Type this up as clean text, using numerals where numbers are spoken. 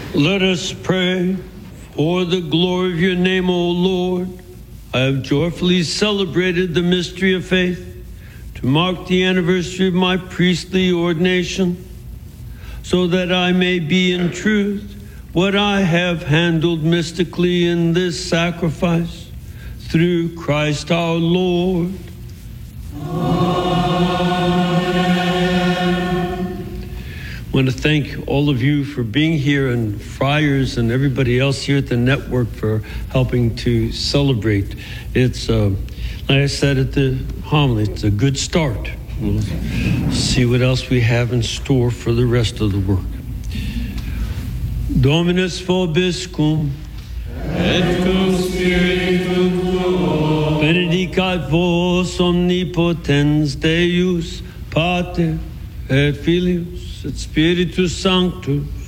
Let us pray. For the glory of your name, O Lord, I have joyfully celebrated the mystery of faith to mark the anniversary of my priestly ordination, so that I may be in truth what I have handled mystically in this sacrifice, through Christ our Lord. I want to thank all of you for being here, and Friars and everybody else here at the network for helping to celebrate. It's, like I said at the homily, it's a good start. We'll see what else we have in store for the rest of the work. Dominus vobiscum, et cum spiritu tuo, benedicat vos omnipotens Deus, Pater et Filius, et Spiritus Sanctus.